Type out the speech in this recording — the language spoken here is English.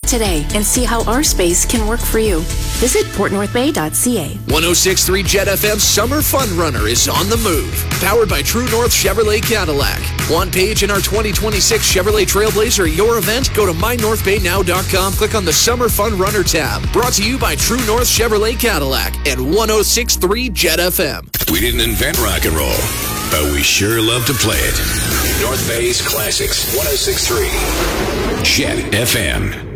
today and see how our space can work for you. Visit portnorthbay.ca. 106.3 Jet FM Summer Fun Runner is on the move. Powered by True North Chevrolet Cadillac. Want page in our 2026 Chevrolet Trailblazer at your event? Go to mynorthbaynow.com. Click on the Summer Fun Runner tab. Brought to you by True North Chevrolet Cadillac and 106.3 Jet FM. We didn't invent rock and roll, but we sure love to play it. North Bay's Classics, 106.3 Jet FM.